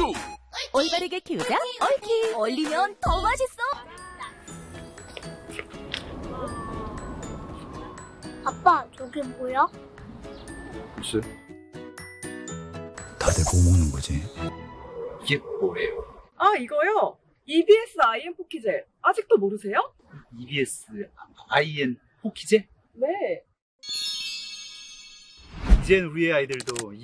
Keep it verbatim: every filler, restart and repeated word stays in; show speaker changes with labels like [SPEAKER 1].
[SPEAKER 1] 올바르게 키우자 얽히. 얼리면 더 맛있어.
[SPEAKER 2] 아빠, 저게 뭐야?
[SPEAKER 3] 글쎄. 다들 뭐 먹는 거지?
[SPEAKER 4] 이게 뭐예요?
[SPEAKER 5] 아, 이거요? 이비에스 아이엔 포키젤. 아직도 모르세요?
[SPEAKER 4] 이비에스 아이엔 포키제?
[SPEAKER 5] 네.
[SPEAKER 4] 이젠 우리의 아이들도